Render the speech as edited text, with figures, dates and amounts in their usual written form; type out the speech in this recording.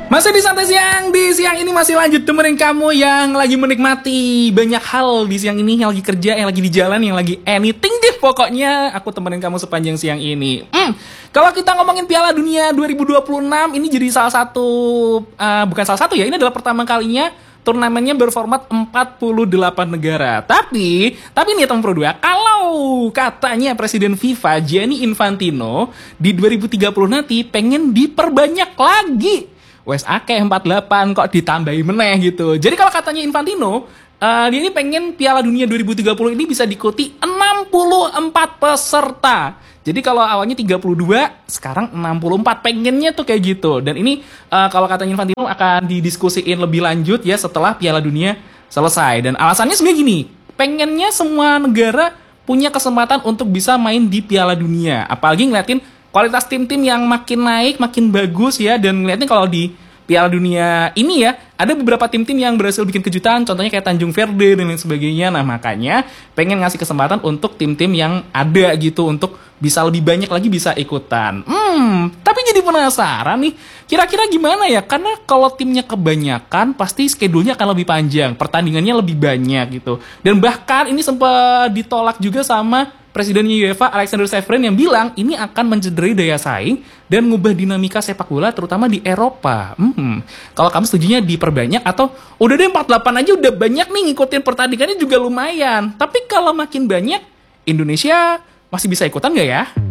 Masih di Santai Siang, di siang ini masih lanjut temenin kamu yang lagi menikmati banyak hal di siang ini, yang lagi kerja, yang lagi di jalan, yang lagi anything deh pokoknya. Aku temenin kamu sepanjang siang ini. Kalau kita ngomongin Piala Dunia 2026, ini jadi salah satu, bukan salah satu ya, ini adalah pertama kalinya turnamennya berformat 48 negara. Tapi nih teman Pro 2, kalau katanya Presiden FIFA Gianni Infantino di 2030 nanti pengen diperbanyak lagi. WSAK 48 kok ditambahi meneh gitu. Jadi kalau katanya Infantino, dia ini pengen Piala Dunia 2030 ini bisa diikuti 64 peserta. Jadi kalau awalnya 32, sekarang 64, pengennya tuh kayak gitu. Dan ini kalau katanya Infantino akan didiskusiin lebih lanjut ya setelah Piala Dunia selesai. Dan alasannya sebenarnya gini, pengennya semua negara punya kesempatan untuk bisa main di Piala Dunia. Apalagi ngeliatin kualitas tim-tim yang makin naik, makin bagus ya. Dan ngeliatnya kalau di Piala Dunia ini ya, ada beberapa tim-tim yang berhasil bikin kejutan, contohnya kayak Tanjung Verde dan lain sebagainya. Nah makanya pengen ngasih kesempatan untuk tim-tim yang ada gitu, untuk bisa lebih banyak lagi bisa ikutan. Tapi jadi penasaran nih, kira-kira gimana ya? Karena kalau timnya kebanyakan, pasti schedule-nya akan lebih panjang, pertandingannya lebih banyak gitu. Dan bahkan ini sempat ditolak juga sama Presiden UEFA Alexander Seferin yang bilang ini akan mencederai daya saing dan ngubah dinamika sepak bola terutama di Eropa. Kalau kamu setujunya diperbanyak atau udah deh 48 aja udah banyak nih, ngikutin pertandingannya juga lumayan. Tapi kalau makin banyak, Indonesia masih bisa ikutan nggak ya?